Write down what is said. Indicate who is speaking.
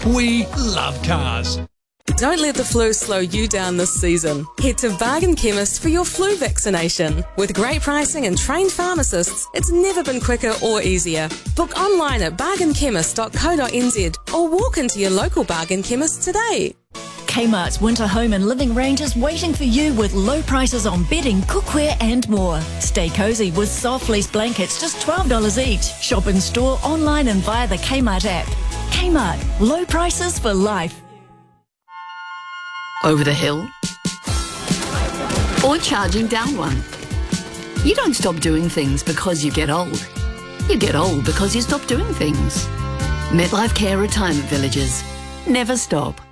Speaker 1: We love cars.
Speaker 2: Don't let the flu slow you down this season. Head to Bargain Chemist for your flu vaccination. With great pricing and trained pharmacists, it's never been quicker or easier. Book online at bargainchemist.co.nz or walk into your local Bargain Chemist today.
Speaker 3: Kmart's winter home and living range is waiting for you with low prices on bedding, cookware and more. Stay cosy with soft fleece blankets, just $12 each. Shop in store, online and via the Kmart app. Kmart, low prices for life.
Speaker 4: Over the hill or charging down one. You don't stop doing things because you get old. You get old because you stop doing things. MetLife Care Retirement Villages. Never stop.